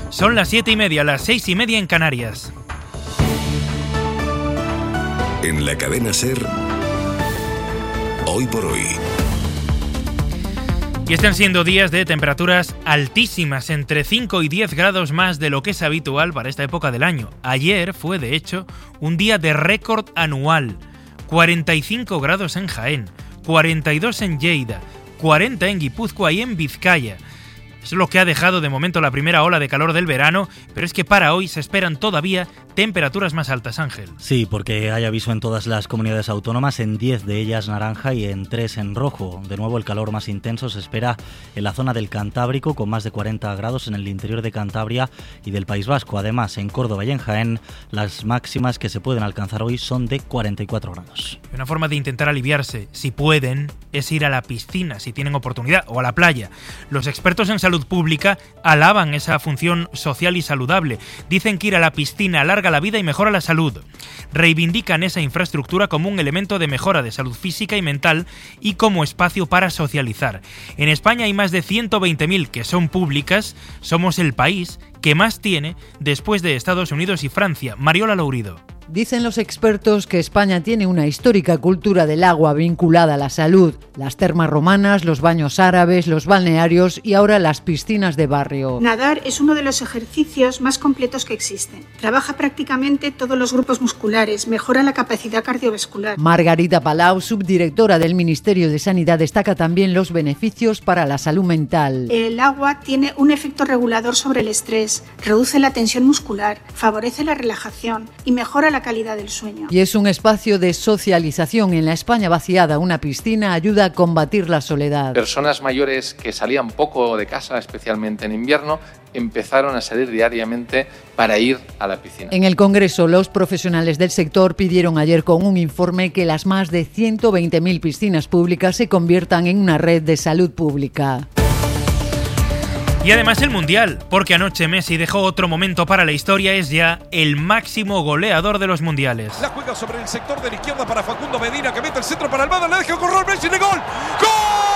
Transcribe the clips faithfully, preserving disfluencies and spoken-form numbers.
Son las siete y media, las seis y media en Canarias. En la cadena SER, Hoy por Hoy. Y están siendo días de temperaturas altísimas, entre cinco y diez grados más de lo que es habitual para esta época del año. Ayer fue, de hecho, un día de récord anual. cuarenta y cinco grados en Jaén, cuarenta y dos en Lleida, cuarenta en Guipúzcoa y en Vizcaya. Es lo que ha dejado de momento la primera ola de calor del verano, pero es que para hoy se esperan todavía temperaturas más altas, Ángel. Sí, porque hay aviso en todas las comunidades autónomas, en diez de ellas naranja y en tres en rojo. De nuevo, el calor más intenso se espera en la zona del Cantábrico, con más de cuarenta grados en el interior de Cantabria y del País Vasco. Además, en Córdoba y en Jaén, las máximas que se pueden alcanzar hoy son de cuarenta y cuatro grados. Una forma de intentar aliviarse, si pueden, es ir a la piscina, si tienen oportunidad, o a la playa. Los expertos en salud pública alaban esa función social y saludable. Dicen que ir a la piscina alarga la vida y mejora la salud. Reivindican esa infraestructura como un elemento de mejora de salud física y mental y como espacio para socializar. En España hay más de ciento veinte mil que son públicas. Somos el país que más tiene después de Estados Unidos y Francia. Mariola Lourido. Dicen los expertos que España tiene una histórica cultura del agua vinculada a la salud. Las termas romanas, los baños árabes, los balnearios y ahora las piscinas de barrio. Nadar es uno de los ejercicios más completos que existen. Trabaja prácticamente todos los grupos musculares, mejora la capacidad cardiovascular. Margarita Palau, subdirectora del Ministerio de Sanidad, destaca también los beneficios para la salud mental. El agua tiene un efecto regulador sobre el estrés, reduce la tensión muscular, favorece la relajación y mejora la calidad del sueño. Y es un espacio de socialización. En la España vaciada, una piscina ayuda a combatir la soledad. Personas mayores que salían poco de casa, especialmente en invierno, empezaron a salir diariamente para ir a la piscina. En el Congreso, los profesionales del sector pidieron ayer con un informe que las más de ciento veinte mil piscinas públicas se conviertan en una red de salud pública. Y además el Mundial, porque anoche Messi dejó otro momento para la historia, es ya el máximo goleador de los mundiales. La juega sobre el sector de la izquierda para Facundo Medina, que mete el centro para Almada, le deja correr Messi de gol. ¡Gol!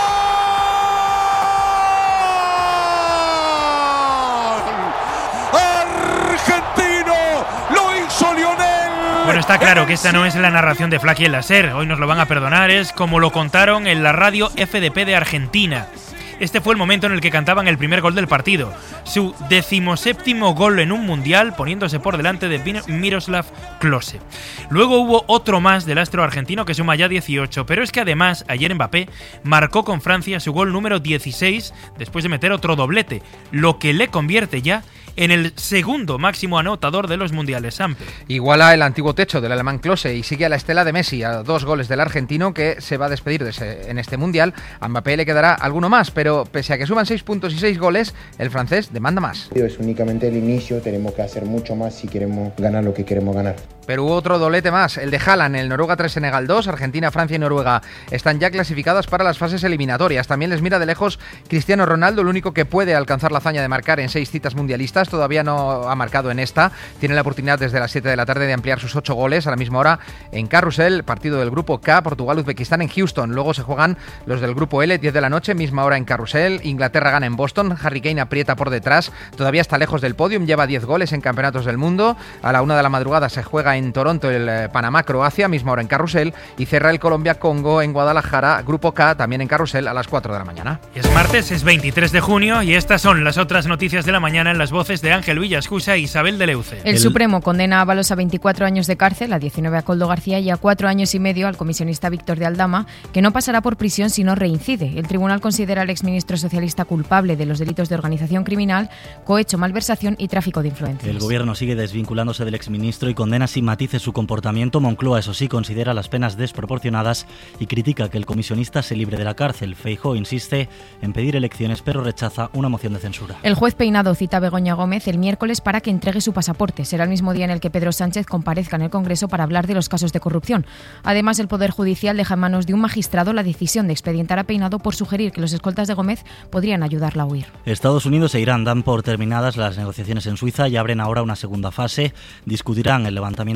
¡Argentino! ¡Lo hizo Lionel! Bueno, está claro que esta no es la narración de Flaky en la SER, hoy nos lo van a perdonar, es como lo contaron en la radio F D P de Argentina. Este fue el momento en el que cantaban el primer gol del partido, su decimoséptimo gol en un mundial, poniéndose por delante de Miroslav Klose. Luego hubo otro más del astro argentino que suma ya dieciocho, pero es que además ayer Mbappé marcó con Francia su gol número dieciséis después de meter otro doblete, lo que le convierte ya en el segundo máximo anotador de los mundiales, Sampe. Iguala el antiguo techo del alemán Klose y sigue a la estela de Messi, a dos goles del argentino que se va a despedir de ese, en este mundial. A Mbappé le quedará alguno más, pero pese a que suman seis puntos y seis goles, el francés demanda más. Es únicamente el inicio, tenemos que hacer mucho más si queremos ganar lo que queremos ganar. Pero hubo otro doblete más, el de Haaland, el Noruega tres Senegal dos, Argentina, Francia y Noruega están ya clasificadas para las fases eliminatorias. También les mira de lejos Cristiano Ronaldo, el único que puede alcanzar la hazaña de marcar en seis citas mundialistas, todavía no ha marcado en esta, tiene la oportunidad desde las siete de la tarde de ampliar sus ocho goles a la misma hora en Carrusel, partido del grupo K, Portugal-Uzbekistán en Houston, luego se juegan los del grupo L, diez de la noche, misma hora en Carrusel, Inglaterra gana en Boston, Harry Kane aprieta por detrás, todavía está lejos del podium, lleva diez goles en campeonatos del mundo, a la una de la madrugada se juega en Toronto el eh, Panamá-Croacia, misma hora en Carrusel, y cerra el Colombia-Congo en Guadalajara, grupo K, también en Carrusel a las cuatro de la mañana. Es martes, es veintitrés de junio y estas son las otras noticias de la mañana en las voces de Ángel Villascusa e Isabel de Leuce. El, el Supremo condena a Ábalos a veinticuatro años de cárcel, a diecinueve a Koldo García y a cuatro años y medio al comisionista Víctor de Aldama, que no pasará por prisión si no reincide. El tribunal considera al exministro socialista culpable de los delitos de organización criminal, cohecho, malversación y tráfico de influencias. El gobierno sigue desvinculándose del exministro y condena sin matices su comportamiento. Moncloa, eso sí, considera las penas desproporcionadas y critica que el comisionista se libre de la cárcel. Feijóo insiste en pedir elecciones, pero rechaza una moción de censura. El juez Peinado cita a Begoña Gómez el miércoles para que entregue su pasaporte. Será el mismo día en el que Pedro Sánchez comparezca en el Congreso para hablar de los casos de corrupción. Además, el Poder Judicial deja en manos de un magistrado la decisión de expedientar a Peinado por sugerir que los escoltas de Gómez podrían ayudarla a huir. Estados Unidos e Irán dan por terminadas las negociaciones en Suiza y abren ahora una segunda fase. Discutirán el levantamiento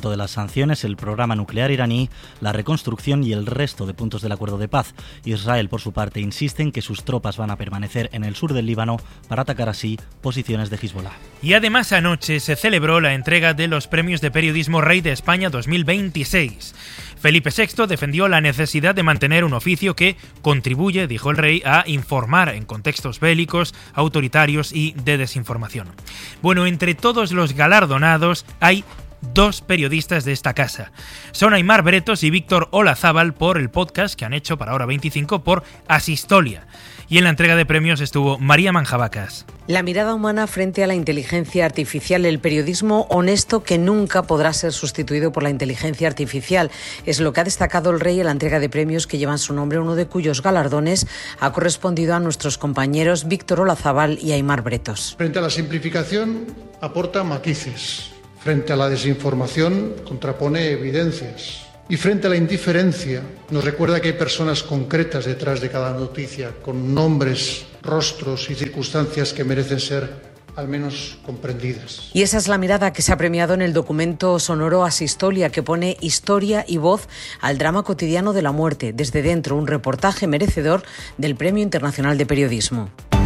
levantamiento de las sanciones, el programa nuclear iraní, la reconstrucción y el resto de puntos del acuerdo de paz. Israel, por su parte, insiste en que sus tropas van a permanecer en el sur del Líbano para atacar así posiciones de Hezbollah. Y además anoche se celebró la entrega de los premios de periodismo Rey de España dos mil veintiséis. Felipe sexto defendió la necesidad de mantener un oficio que contribuye, dijo el rey, a informar en contextos bélicos, autoritarios y de desinformación. Bueno, entre todos los galardonados hay dos periodistas de esta casa. Son Aimar Bretos y Víctor Olazábal por el podcast que han hecho para Hora veinticinco por Asistolia. Y en la entrega de premios estuvo María Manjabacas. La mirada humana frente a la inteligencia artificial, el periodismo honesto que nunca podrá ser sustituido por la inteligencia artificial. Es lo que ha destacado el rey en la entrega de premios que llevan su nombre, uno de cuyos galardones ha correspondido a nuestros compañeros Víctor Olazábal y Aimar Bretos. Frente a la simplificación, aporta matices. Frente a la desinformación, contrapone evidencias. Y frente a la indiferencia, nos recuerda que hay personas concretas detrás de cada noticia, con nombres, rostros y circunstancias que merecen ser al menos comprendidas. Y esa es la mirada que se ha premiado en el documento sonoro Asistolia, que pone historia y voz al drama cotidiano de la muerte. Desde dentro, un reportaje merecedor del Premio Internacional de Periodismo.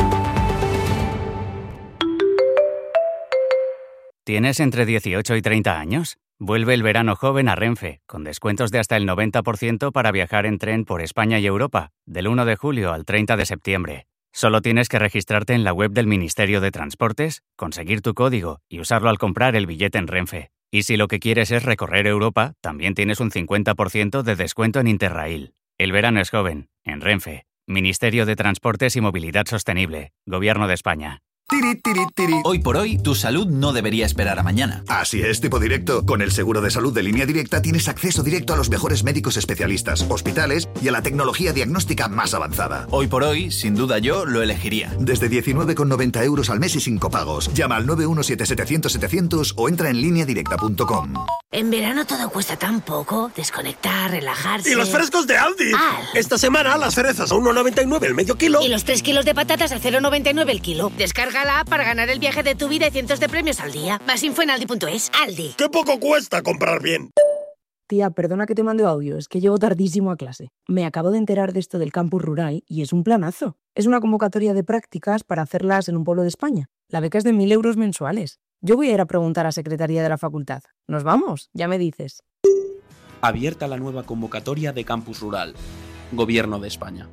¿Tienes entre dieciocho y treinta años? Vuelve el verano joven a Renfe, con descuentos de hasta el noventa por ciento para viajar en tren por España y Europa, del uno de julio al treinta de septiembre. Solo tienes que registrarte en la web del Ministerio de Transportes, conseguir tu código y usarlo al comprar el billete en Renfe. Y si lo que quieres es recorrer Europa, también tienes un cincuenta por ciento de descuento en Interrail. El verano es joven, en Renfe. Ministerio de Transportes y Movilidad Sostenible, Gobierno de España. Tiri, tiri, tiri. Hoy por hoy, tu salud no debería esperar a mañana. Así es, tipo directo. Con el seguro de salud de Línea Directa tienes acceso directo a los mejores médicos especialistas, hospitales y a la tecnología diagnóstica más avanzada. Hoy por hoy, sin duda yo lo elegiría. Desde diecinueve con noventa euros al mes y sin copagos. Llama al nueve uno siete setecientos setecientos o entra en línea directa punto com. En verano todo cuesta tan poco. Desconectar, relajarse... ¡Y los frescos de Aldi! Al. Esta semana las cerezas a uno noventa y nueve el medio kilo. Y los tres kilos de patatas a cero noventa y nueve el kilo. Descarga la app para ganar el viaje de tu vida y cientos de premios al día. Más info en aldi punto es. Aldi. ¡Qué poco cuesta comprar bien! Tía, perdona que te mande audio, es que llego tardísimo a clase. Me acabo de enterar de esto del campus rural y es un planazo. Es una convocatoria de prácticas para hacerlas en un pueblo de España. La beca es de mil euros mensuales. Yo voy a ir a preguntar a Secretaría de la Facultad. ¿Nos vamos? Ya me dices. Abierta la nueva convocatoria de campus rural. Gobierno de España.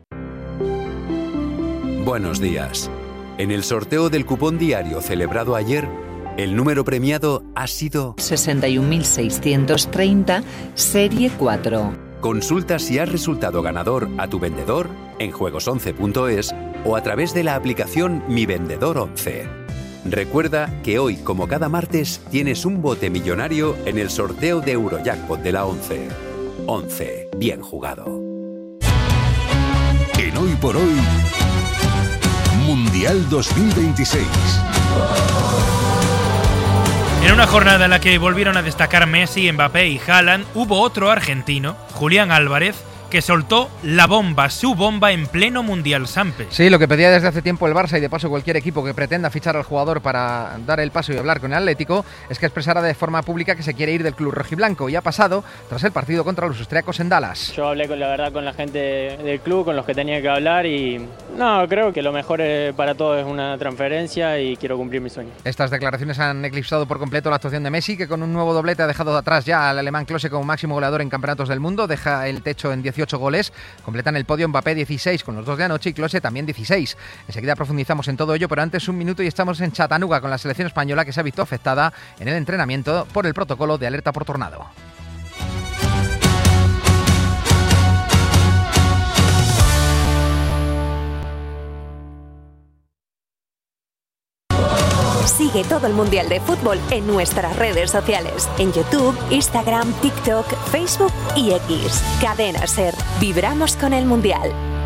Buenos días. En el sorteo del cupón diario celebrado ayer, el número premiado ha sido sesenta y un mil seiscientos treinta, serie cuatro. Consulta si has resultado ganador a tu vendedor en juegos once punto es o a través de la aplicación Mi Vendedor once. Recuerda que hoy, como cada martes, tienes un bote millonario en el sorteo de Eurojackpot de la once. once. Bien jugado. En Hoy por Hoy, Mundial dos mil veintiséis. En una jornada en la que volvieron a destacar Messi, Mbappé y Haaland, hubo otro argentino, Julián Álvarez, que soltó la bomba, su bomba en pleno Mundial Sampe. Sí, lo que pedía desde hace tiempo el Barça y de paso cualquier equipo que pretenda fichar al jugador para dar el paso y hablar con el Atlético es que expresara de forma pública que se quiere ir del club rojiblanco, y ha pasado tras el partido contra los austriacos en Dallas. Yo hablé con la verdad con la gente del club, con los que tenía que hablar, y no, creo que lo mejor para todos es una transferencia y quiero cumplir mi sueño. Estas declaraciones han eclipsado por completo la actuación de Messi, que con un nuevo doblete ha dejado de atrás ya al alemán Klose como máximo goleador en campeonatos del mundo, deja el techo en dieciocho goles, completan el podio Mbappé dieciséis con los dos de anoche y Klose también dieciséis. Enseguida profundizamos en todo ello, pero antes un minuto y estamos en Chattanooga con la selección española, que se ha visto afectada en el entrenamiento por el protocolo de alerta por tornado. Sigue todo el Mundial de Fútbol en nuestras redes sociales. En YouTube, Instagram, TikTok, Facebook y X. Cadena SER. Vibramos con el Mundial.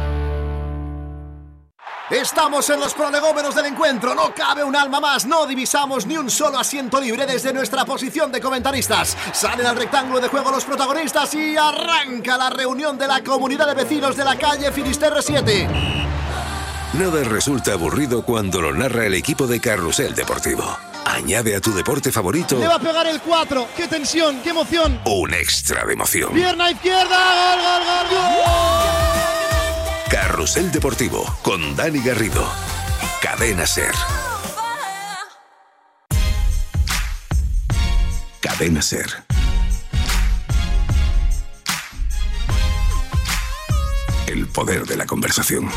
Estamos en los prolegómenos del encuentro. No cabe un alma más. No divisamos ni un solo asiento libre desde nuestra posición de comentaristas. Salen al rectángulo de juego los protagonistas y arranca la reunión de la comunidad de vecinos de la calle Finisterre siete. Nada resulta aburrido cuando lo narra el equipo de Carrusel Deportivo. Añade a tu deporte favorito Le va a pegar el cuatro. ¡Qué tensión! ¡Qué emoción! un extra de emoción. Pierna izquierda. ¡Gol, gol, gol, gol! Carrusel Deportivo con Dani Garrido. Cadena Ser. Cadena Ser. El poder de la conversación.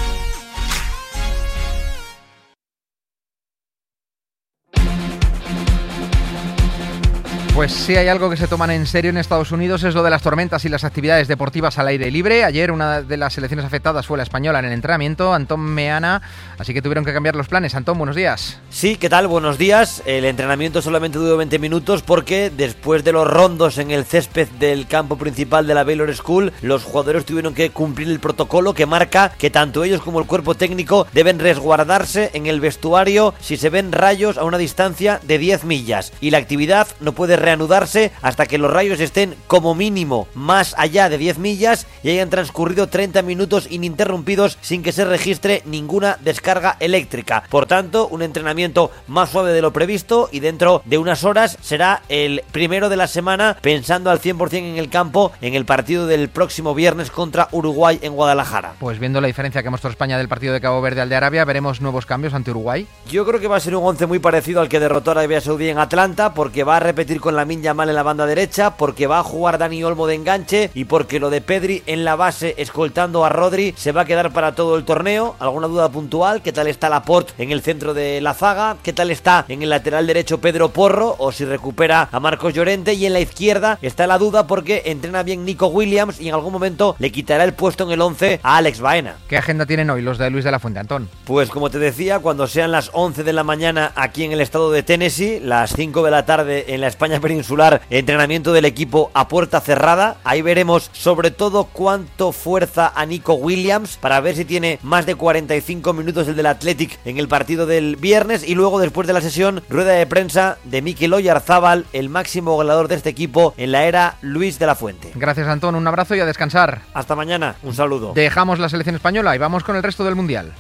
Pues si hay algo que se toman en serio en Estados Unidos es lo de las tormentas y las actividades deportivas al aire libre. Ayer una de las selecciones afectadas fue la española en el entrenamiento, Antón Meana, así que tuvieron que cambiar los planes. Antón, buenos días. Sí, ¿qué tal? Buenos días. El entrenamiento solamente duró veinte minutos porque después de los rondos en el césped del campo principal de la Baylor School, los jugadores tuvieron que cumplir el protocolo que marca que tanto ellos como el cuerpo técnico deben resguardarse en el vestuario si se ven rayos a una distancia de diez millas y la actividad no puede reanudarse hasta que los rayos estén como mínimo más allá de diez millas y hayan transcurrido treinta minutos ininterrumpidos sin que se registre ninguna descarga eléctrica. Por tanto, un entrenamiento más suave de lo previsto y dentro de unas horas será el primero de la semana pensando al cien por ciento en el campo en el partido del próximo viernes contra Uruguay en Guadalajara. Pues viendo la diferencia que mostró España del partido de Cabo Verde al de Arabia, ¿veremos nuevos cambios ante Uruguay? Yo creo que va a ser un once muy parecido al que derrotó a Arabia Saudí en Atlanta, porque va a repetir con Lamine Yamal en la banda derecha, porque va a jugar Dani Olmo de enganche y porque lo de Pedri en la base escoltando a Rodri se va a quedar para todo el torneo. ¿Alguna duda puntual? ¿Qué tal está Laporte en el centro de la zaga? ¿Qué tal está en el lateral derecho Pedro Porro? O si recupera a Marcos Llorente. Y en la izquierda está la duda porque entrena bien Nico Williams y en algún momento le quitará el puesto en el once a Alex Baena. ¿Qué agenda tienen hoy los de Luis de la Fuente, Antón? Pues como te decía, cuando sean las once de la mañana aquí en el estado de Tennessee, las cinco de la tarde en la España peninsular, entrenamiento del equipo a puerta cerrada. Ahí veremos sobre todo cuánto fuerza a Nico Williams para ver si tiene más de cuarenta y cinco minutos el del Athletic en el partido del viernes, y luego después de la sesión rueda de prensa de Mikel Oyarzábal, el máximo goleador de este equipo en la era Luis de la Fuente. Gracias, Antón, un abrazo y a descansar. Hasta mañana, un saludo. Dejamos la selección española y vamos con el resto del Mundial.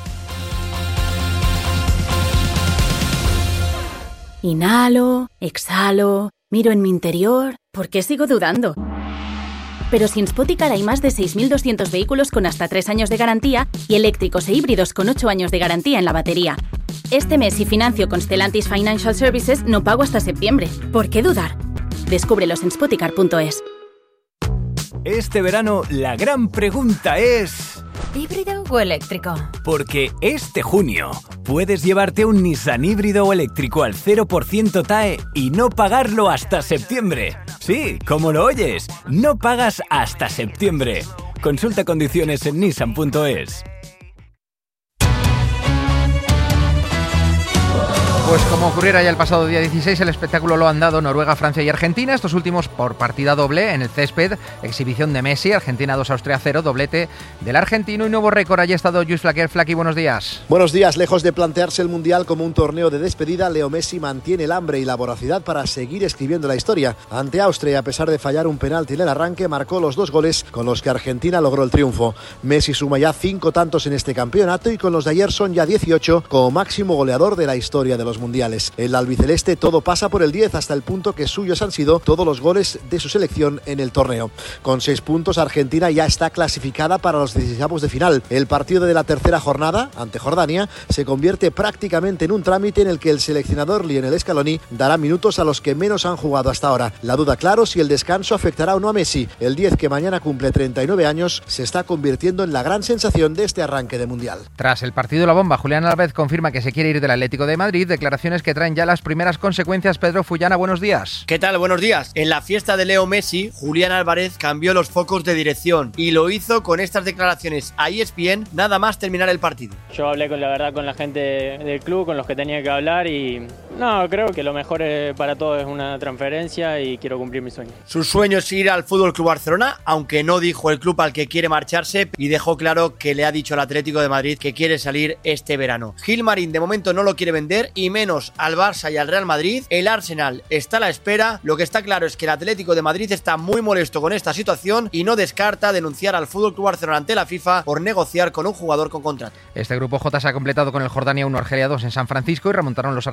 Inhalo, exhalo, miro en mi interior. ¿Por qué sigo dudando? Pero si en Spoticar hay más de seis mil doscientos vehículos con hasta tres años de garantía y eléctricos e híbridos con ocho años de garantía en la batería. Este mes, si financio con Stellantis Financial Services, no pago hasta septiembre. ¿Por qué dudar? Descúbrelos en spoticar punto es. Este verano, la gran pregunta es... ¿híbrido o eléctrico? Porque este junio puedes llevarte un Nissan híbrido o eléctrico al cero por ciento T A E y no pagarlo hasta septiembre. Sí, como lo oyes, no pagas hasta septiembre. Consulta condiciones en nissan punto es. Pues como ocurriera ya el pasado día dieciséis, el espectáculo lo han dado Noruega, Francia y Argentina, estos últimos por partida doble en el césped, exhibición de Messi, Argentina dos, Austria cero, doblete del argentino y nuevo récord. Allí ha estado Lluís Flaquer. Flaqui, buenos días. Buenos días. Lejos de plantearse el Mundial como un torneo de despedida, Leo Messi mantiene el hambre y la voracidad para seguir escribiendo la historia. Ante Austria, a pesar de fallar un penalti en el arranque, marcó los dos goles con los que Argentina logró el triunfo. Messi suma ya cinco tantos en este campeonato y con los de ayer son ya dieciocho como máximo goleador de la historia de los mundiales. El albiceleste todo pasa por el diez hasta el punto que suyos han sido todos los goles de su selección en el torneo. Con seis puntos, Argentina ya está clasificada para los dieciseisavos de final. El partido de la tercera jornada ante Jordania se convierte prácticamente en un trámite en el que el seleccionador Lionel Scaloni dará minutos a los que menos han jugado hasta ahora. La duda, claro, si el descanso afectará o no a Messi. El diez, que mañana cumple treinta y nueve años, se está convirtiendo en la gran sensación de este arranque de mundial. Tras el partido de la bomba, Julián Álvarez confirma que se quiere ir del Atlético de Madrid, declaraciones que traen ya las primeras consecuencias. Pedro Fullana, buenos días. ¿Qué tal? Buenos días. En la fiesta de Leo Messi, Julián Álvarez cambió los focos de dirección y lo hizo con estas declaraciones a E S P N nada más terminar el partido. Yo hablé con la verdad con la gente del club, con los que tenía que hablar y no, creo que lo mejor para todos es una transferencia y quiero cumplir mi sueño. Su sueño es ir al F C Barcelona, aunque no dijo el club al que quiere marcharse y dejó claro que le ha dicho al Atlético de Madrid que quiere salir este verano. Gilmarín de momento no lo quiere vender y menos al Barça y al Real Madrid. El Arsenal está a la espera. Lo que está claro es que el Atlético de Madrid está muy molesto con esta situación y no descarta denunciar al F C Barcelona ante la FIFA por negociar con un jugador con contrato. Este grupo J se ha completado con el Jordania uno, Argelia dos en San Francisco y remontaron los argelinos.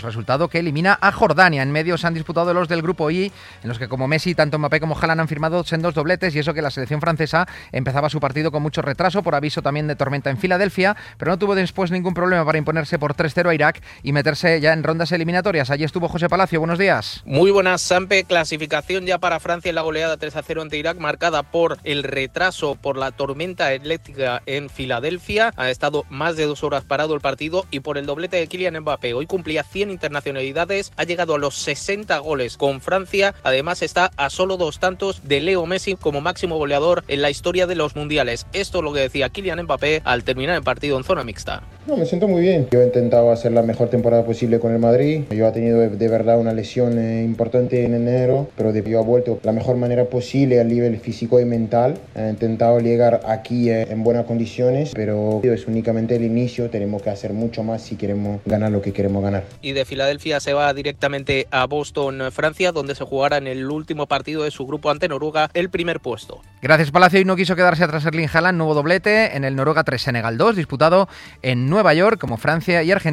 resultado que elimina a Jordania. En medio se han disputado los del grupo I, en los que como Messi, tanto Mbappé como Haaland han firmado sendos dobletes, y eso que la selección francesa empezaba su partido con mucho retraso por aviso también de tormenta en Filadelfia, pero no tuvo después ningún problema para imponerse por tres cero a Irak y meterse ya en rondas eliminatorias. Allí estuvo José Palacio, buenos días. Muy buenas, Sampe. Clasificación ya para Francia en la goleada tres a cero ante Irak, marcada por el retraso por la tormenta eléctrica en Filadelfia. Ha estado más de dos horas parado el partido, y por el doblete de Kylian Mbappé. Hoy cumplía cien internacionalidades, ha llegado a los sesenta goles con Francia. Además está a solo dos tantos de Leo Messi como máximo goleador en la historia de los mundiales. Esto es lo que decía Kylian Mbappé al terminar el partido en zona mixta. No, me siento muy bien. Yo he intentado hacer la mejor temporada posible con el Madrid. Yo he tenido de, de verdad una lesión eh, importante en enero, pero de, yo he vuelto de la mejor manera posible a nivel físico y mental. He intentado llegar aquí eh, en buenas condiciones, pero es únicamente el inicio. Tenemos que hacer mucho más si queremos ganar lo que queremos ganar. Y de Filadelfia se va directamente a Boston, Francia, donde se jugará en el último partido de su grupo ante Noruega el primer puesto. Gracias, Palacio. Y no quiso quedarse atrás Erling Haaland, nuevo doblete en el Noruega tres Senegal dos, disputado en Nueva York, como Francia y Argentina